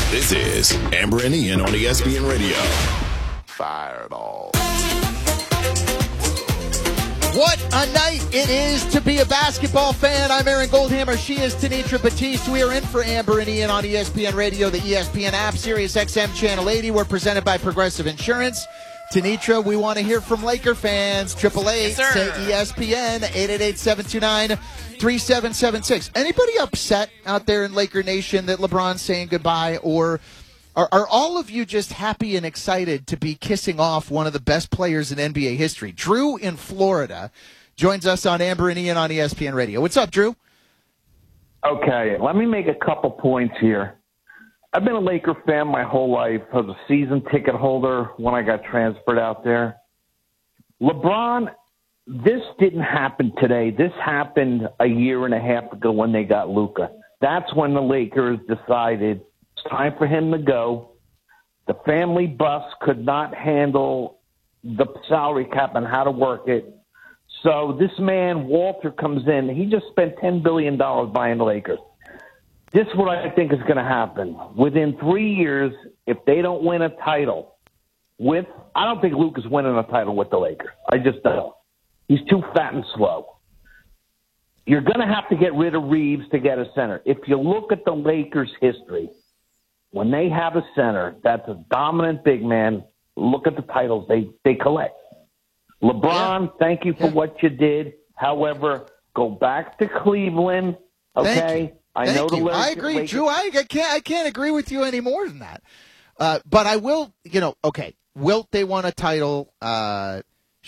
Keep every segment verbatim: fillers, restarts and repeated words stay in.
This is Amber and Ian on E S P N Radio. Fireball. What a night it is to be a basketball fan. I'm Aaron Goldhammer. She is Tanitra Batiste. We are in for Amber and Ian on E S P N Radio, the E S P N app, Sirius X M Channel eighty. We're presented by Progressive Insurance. Tanitra, we want to hear from Laker fans. Triple eight yes, to E S P N, eight eight eight, seven two nine, three seven seven six. Anybody upset out there in Laker Nation that LeBron's saying goodbye, or are, are all of you just happy and excited to be kissing off one of the best players in N B A history? Drew in Florida joins us on Amber and Ian on E S P N Radio. What's up, Drew? Okay, let me make a couple points here. I've been a Laker fan my whole life. I was a season ticket holder when I got transferred out there. LeBron, this didn't happen today. This happened a year and a half ago when they got Luka. That's when the Lakers decided it's time for him to go. The family bus could not handle the salary cap and how to work it. So this man, Walter, comes in. He just spent ten billion dollars buying the Lakers. This is what I think is going to happen. Within three years, if they don't win a title with – I don't think Luka's winning a title with the Lakers. I just don't. He's too fat and slow. You're going to have to get rid of Reeves to get a center. If you look at the Lakers' history, when they have a center that's a dominant big man, look at the titles they, they collect. LeBron, yeah. thank you for yeah. what you did. However, go back to Cleveland, okay? I Thank know the you. I agree, Drew. I, I can't. I can't agree with you any more than that. Uh, but I will. You know. Okay. Wilt, they won a title. Uh,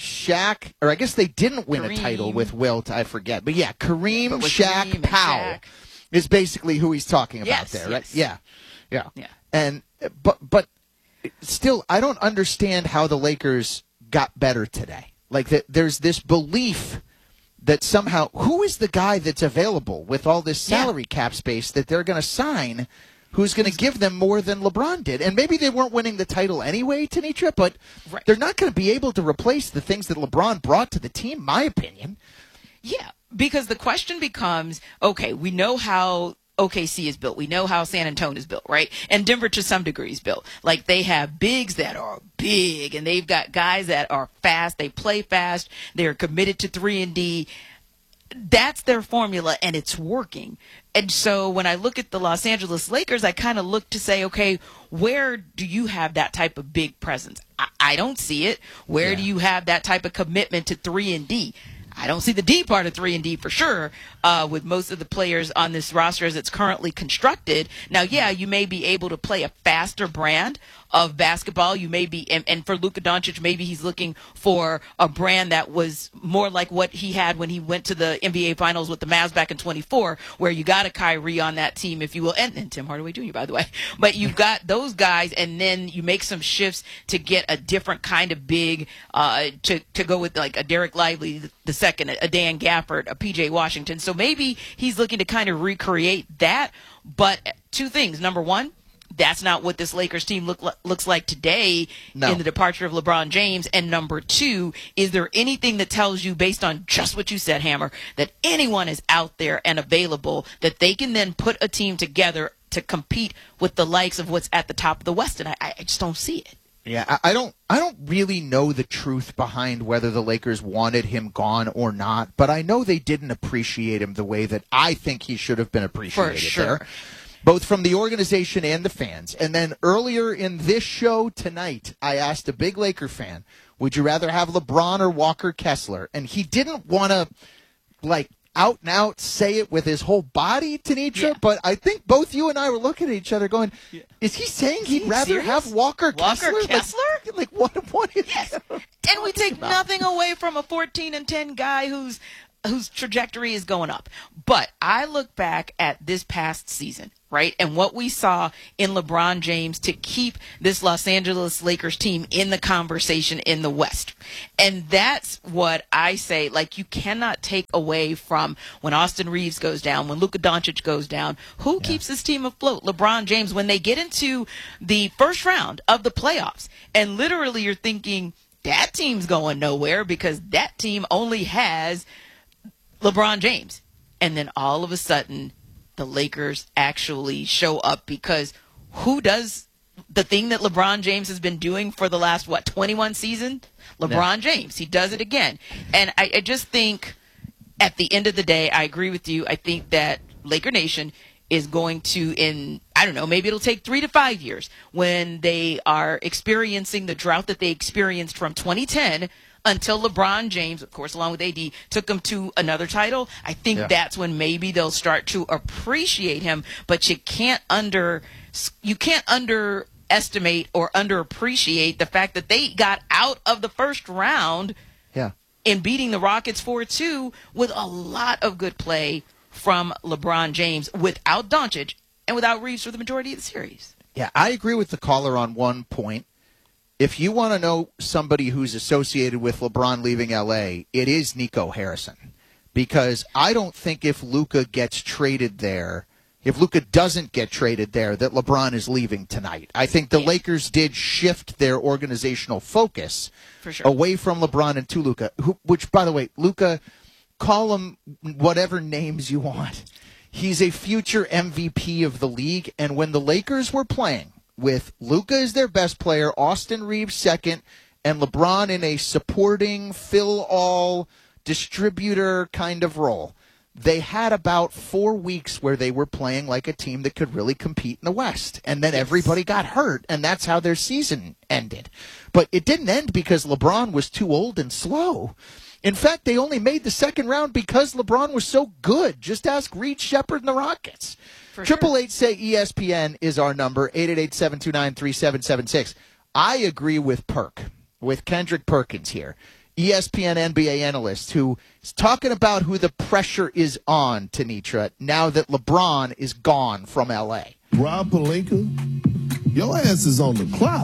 Shaq, or I guess they didn't win Kareem. a title with Wilt. I forget. But yeah, Kareem, but Shaq, Kareem Powell Shaq. is basically who he's talking about yes, there, yes. right? Yeah, yeah, yeah. And but but still, I don't understand how the Lakers got better today. Like that, there's this belief that somehow, who is the guy that's available with all this salary yeah. cap space that they're going to sign who's going to give them more than LeBron did? And maybe they weren't winning the title anyway, Tanitra, but right. they're not going to be able to replace the things that LeBron brought to the team, my opinion. Yeah, because the question becomes, okay, we know how O K C is built. We know how San Antonio is built, right? And Denver to some degree is built. Like they have bigs that are big, and they've got guys that are fast. They play fast. They're committed to three and D. That's their formula, and it's working. And so when I look at the Los Angeles Lakers, I kind of look to say, okay, where do you have that type of big presence? I, I don't see it. Where yeah. do you have that type of commitment to three and D? I don't see the D part of three and D for sure uh, with most of the players on this roster as it's currently constructed. Now, yeah, you may be able to play a faster brand of basketball. You may be, and, and for Luka Doncic, maybe he's looking for a brand that was more like what he had when he went to the N B A Finals with the Mavs back in twenty-four, where you got a Kyrie on that team, if you will, and, and Tim Hardaway Junior, by the way. But you've got those guys, and then you make some shifts to get a different kind of big, uh, to, to go with like a Derek Lively the second, a Dan Gafford, a P J Washington. So maybe he's looking to kind of recreate that. But two things. Number one, that's not what this Lakers team look, looks like today no. in the departure of LeBron James. And number two, is there anything that tells you, based on just what you said, Hammer, that anyone is out there and available that they can then put a team together to compete with the likes of what's at the top of the West? And I, I just don't see it. Yeah, I, I don't I don't really know the truth behind whether the Lakers wanted him gone or not, but I know they didn't appreciate him the way that I think he should have been appreciated For sure. there. Both from the organization and the fans. And then earlier in this show tonight, I asked a big Laker fan, would you rather have LeBron or Walker Kessler? And he didn't want to, like, out and out say it with his whole body, Tanitra, yeah. but I think both you and I were looking at each other going, yeah. is he saying he'd rather serious? have Walker, Walker Kessler? Kessler? Like, like what, what is yes. that? And we take nothing away from a fourteen and ten guy who's whose trajectory is going up. But I look back at this past season, right, and what we saw in LeBron James to keep this Los Angeles Lakers team in the conversation in the West. And that's what I say, like, you cannot take away from when Austin Reeves goes down, when Luka Doncic goes down, who yeah. keeps this team afloat? LeBron James, when they get into the first round of the playoffs, and literally you're thinking, that team's going nowhere because that team only has LeBron James. And then all of a sudden, the Lakers actually show up because who does the thing that LeBron James has been doing for the last, what, twenty-one seasons? LeBron yeah. James. He does it again. And I, I just think at the end of the day, I agree with you. I think that Laker Nation is going to, in, I don't know, maybe it'll take three to five years when they are experiencing the drought that they experienced from twenty ten until LeBron James, of course, along with A D, took them to another title. I think yeah. that's when maybe they'll start to appreciate him. But you can't under, you can't underestimate or underappreciate the fact that they got out of the first round yeah. in beating the Rockets four two with a lot of good play from LeBron James without Doncic and without Reeves for the majority of the series. Yeah, I agree with the caller on one point. If you want to know somebody who's associated with LeBron leaving L A, it is Nico Harrison. Because I don't think if Luka gets traded there, if Luka doesn't get traded there, that LeBron is leaving tonight. I think the yeah. Lakers did shift their organizational focus For sure. away from LeBron and to Luka, who, which, by the way, Luka, call him whatever names you want. He's a future M V P of the league, and when the Lakers were playing with Luka as their best player, Austin Reeves second, and LeBron in a supporting, fill-all, distributor kind of role, they had about four weeks where they were playing like a team that could really compete in the West. And then yes. everybody got hurt, and that's how their season ended. But it didn't end because LeBron was too old and slow. In fact, they only made the second round because LeBron was so good. Just ask Reed Shepherd and the Rockets. Triple eight say E S P N is our number, eight eight eight, seven two nine, three seven seven six. I agree with Perk, with Kendrick Perkins here, E S P N N B A analyst, who is talking about who the pressure is on, Tanitra, now that LeBron is gone from L A. Rob Pelinka, your ass is on the clock.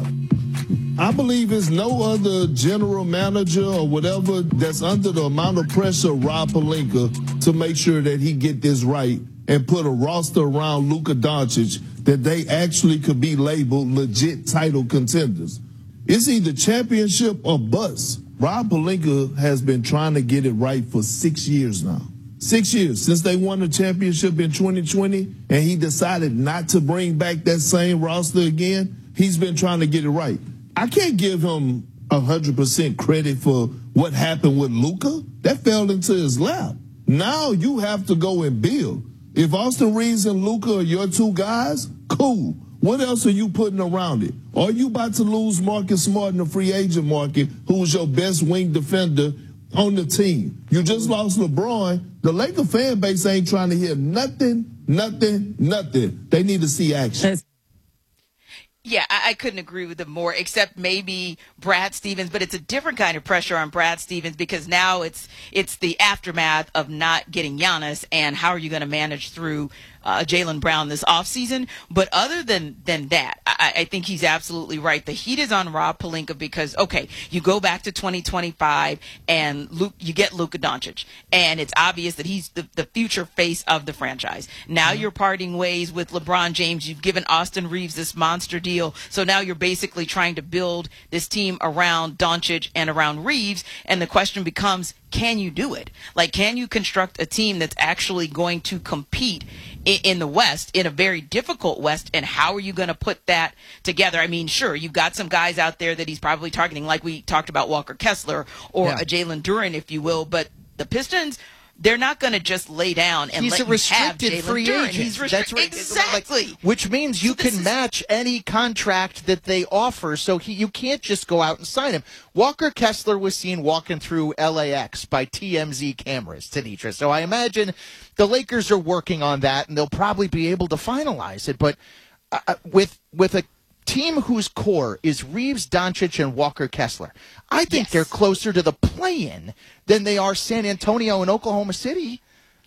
I believe there's no other general manager or whatever that's under the amount of pressure Rob Pelinka to make sure that he get this right and put a roster around Luka Doncic that they actually could be labeled legit title contenders. It's either championship or bust. Rob Pelinka has been trying to get it right for six years now. Six years since they won the championship in twenty twenty, and he decided not to bring back that same roster again. He's been trying to get it right. I can't give him one hundred percent credit for what happened with Luka. That fell into his lap. Now you have to go and build. If Austin Reeves and Luka are your two guys, cool. What else are you putting around it? Are you about to lose Marcus Smart in the free agent market, who was your best wing defender on the team? You just lost LeBron. The Laker fan base ain't trying to hear nothing, nothing, nothing. They need to see action. Yeah, I, I couldn't agree with them more, except maybe Brad Stevens, but it's a different kind of pressure on Brad Stevens because now it's it's the aftermath of not getting Giannis, and how are you going to manage through uh, Jaylen Brown this offseason? But other than, than that, I, I think he's absolutely right. The heat is on Rob Pelinka because, okay, you go back to twenty twenty-five and Luke, you get Luka Doncic, and it's obvious that he's the, the future face of the franchise. Now mm-hmm. you're parting ways with LeBron James. You've given Austin Reeves this monster deal. So now you're basically trying to build this team around Doncic and around Reeves, and the question becomes, can you do it? Like, can you construct a team that's actually going to compete in, in the West, in a very difficult West, and how are you going to put that together? I mean, sure, you've got some guys out there that he's probably targeting, like we talked about Walker Kessler or yeah. a Jalen Duren, if you will, but the Pistons, they're not going to just lay down and he's let a restricted you have free Duren. agent. He's restri- That's right. Exactly. Like, which means you so can is- match any contract that they offer, so he, you can't just go out and sign him. Walker Kessler was seen walking through L A X by T M Z cameras, Tanitra. So I imagine the Lakers are working on that, and they'll probably be able to finalize it. But uh, with with a team whose core is Reeves, Doncic, and Walker Kessler, I think yes. they're closer to the play-in than they are San Antonio and Oklahoma City.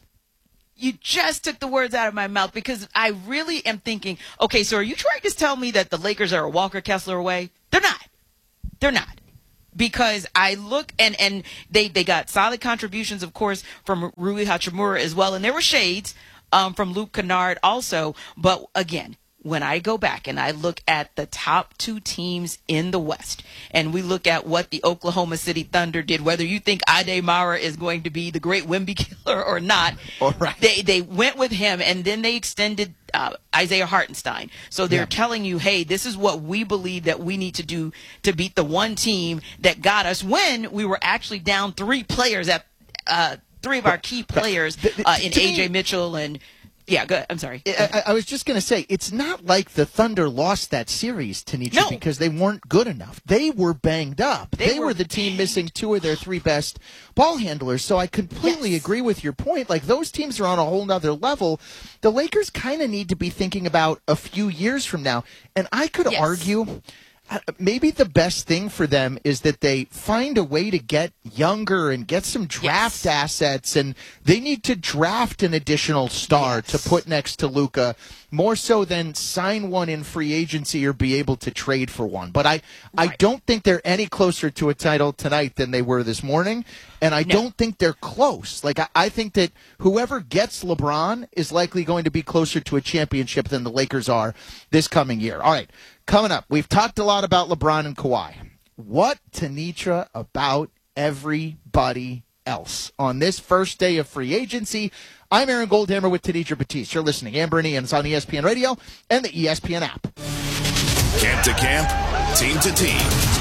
You just took the words out of my mouth because I really am thinking, okay, so are you trying to tell me that the Lakers are a Walker Kessler away? They're not. They're not. Because I look, and, and they, they got solid contributions, of course, from Rui Hachimura as well, and there were shades um, from Luke Kennard also, but again, when I go back and I look at the top two teams in the West, and we look at what the Oklahoma City Thunder did, whether you think Ade Mara is going to be the great Wemby killer or not, All right. they they went with him, and then they extended uh, Isaiah Hartenstein. So they're Yeah. telling you, hey, this is what we believe that we need to do to beat the one team that got us when we were actually down three players at uh, three of our key players uh, in To A J me- Mitchell and. Yeah, go ahead. I'm sorry. I, I was just going to say, it's not like the Thunder lost that series, Tanisha, No. because they weren't good enough. They were banged up. They They, were, were the team missing two of their three best ball handlers. So I completely Yes. agree with your point. Like, those teams are on a whole nother level. The Lakers kind of need to be thinking about a few years from now. And I could Yes. argue uh, maybe the best thing for them is that they find a way to get younger and get some draft Yes. assets, and they need to draft an additional star Yes. to put next to Luka, more so than sign one in free agency or be able to trade for one. But I, I Right. don't think they're any closer to a title tonight than they were this morning, and I No. don't think they're close. Like I, I think that whoever gets LeBron is likely going to be closer to a championship than the Lakers are this coming year. All right, coming up, we've talked a lot about LeBron and Kawhi. What, Tanitra, about everybody else on this first day of free agency? I'm Aaron Goldhammer with Tanitra Batiste. You're listening. Amber and Ian is on E S P N Radio and the E S P N app. Camp to camp, team to team.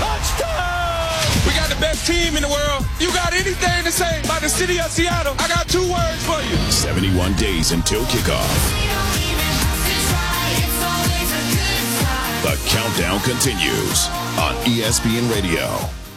We got the best team in the world. You got anything to say about the city of Seattle? I got two words for you. seventy-one days until kickoff. The countdown continues on E S P N Radio.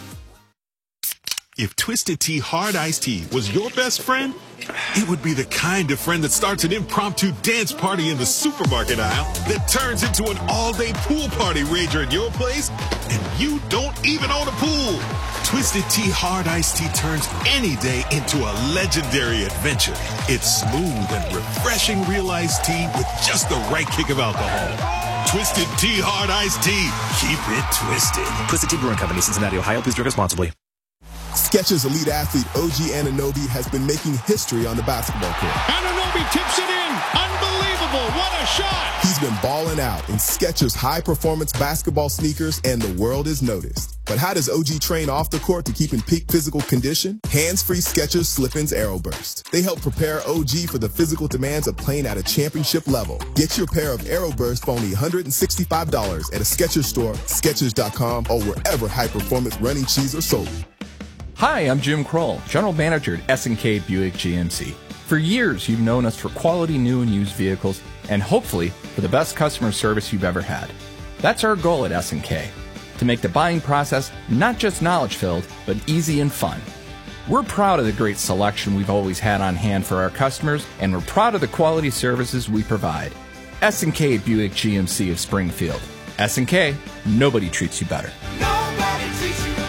If Twisted Tea Hard Iced Tea was your best friend, it would be the kind of friend that starts an impromptu dance party in the supermarket aisle that turns into an all-day pool party rager at your place, and you don't even own a pool. Twisted Tea Hard Iced Tea turns any day into a legendary adventure. It's smooth and refreshing real iced tea with just the right kick of alcohol. Twisted Tea Hard Iced Tea. Keep it twisted. Twisted Tea Brewing Company, Cincinnati, Ohio. Please drink responsibly. Skechers elite athlete O G Anunoby has been making history on the basketball court. Anunoby tips it in. Unbelievable. What a shot. He's been balling out in Skechers high-performance basketball sneakers, and the world is noticed. But how does O G train off the court to keep in peak physical condition? Hands-free Skechers Slip-ins Aeroburst. They help prepare O G for the physical demands of playing at a championship level. Get your pair of Aeroburst for only one hundred sixty-five dollars at a Skechers store, Skechers dot com, or wherever high-performance running shoes are sold. Hi, I'm Jim Kroll, General Manager at S and K Buick G M C. For years, you've known us for quality new and used vehicles, and hopefully for the best customer service you've ever had. That's our goal at S and K, to make the buying process not just knowledge-filled, but easy and fun. We're proud of the great selection we've always had on hand for our customers, and we're proud of the quality services we provide. S and K Buick G M C of Springfield. S and K, nobody treats you better. Nobody treats you better.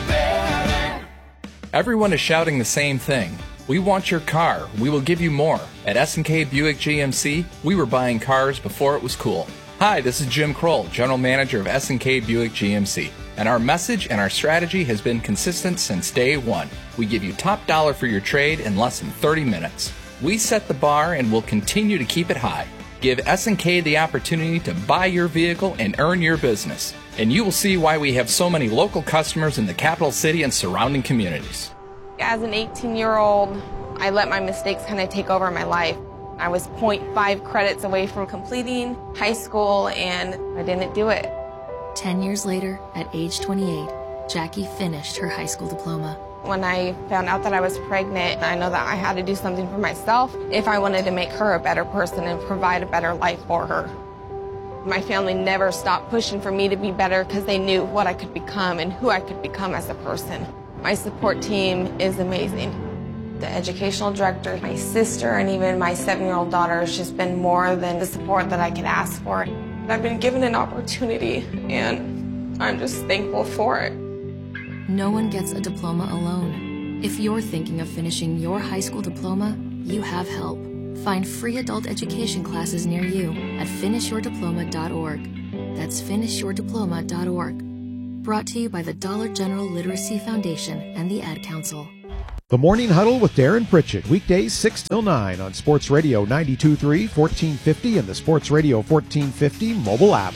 Everyone is shouting the same thing. We want your car. We will give you more. At S and K Buick G M C, we were buying cars before it was cool. Hi, this is Jim Kroll, General Manager of S and K Buick G M C. And our message and our strategy has been consistent since day one. We give you top dollar for your trade in less than thirty minutes. We set the bar and will continue to keep it high. Give S and K the opportunity to buy your vehicle and earn your business. And you will see why we have so many local customers in the capital city and surrounding communities. As an eighteen-year-old, I let my mistakes kind of take over my life. I was zero point five credits away from completing high school, and I didn't do it. Ten years later, at age twenty-eight, Jackie finished her high school diploma. When I found out that I was pregnant, I know that I had to do something for myself if I wanted to make her a better person and provide a better life for her. My family never stopped pushing for me to be better because they knew what I could become and who I could become as a person. My support team is amazing. The educational director, my sister, and even my seven-year-old daughter has just been more than the support that I could ask for. I've been given an opportunity, and I'm just thankful for it. No one gets a diploma alone. If you're thinking of finishing your high school diploma, you have help. Find free adult education classes near you at finish your diploma dot org. That's finish your diploma dot org. Brought to you by the Dollar General Literacy Foundation and the Ad Council. The Morning Huddle with Darren Pritchett, weekdays six till nine on Sports Radio ninety-two point three, fourteen fifty, and the Sports Radio fourteen fifty mobile app.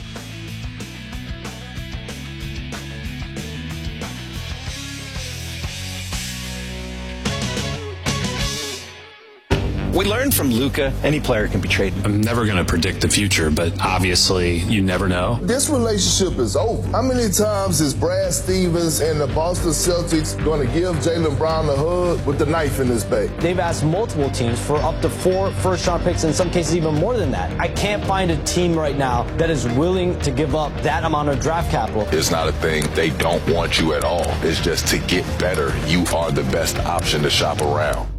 We learned from Luka, any player can be traded. I'm never going to predict the future, but obviously you never know. This relationship is over. How many times is Brad Stevens and the Boston Celtics going to give Jaylen Brown a hug with the knife in his back? They've asked multiple teams for up to four first-round picks, in some cases even more than that. I can't find a team right now that is willing to give up that amount of draft capital. It's not a thing. They don't want you at all. It's just to get better, you are the best option to shop around.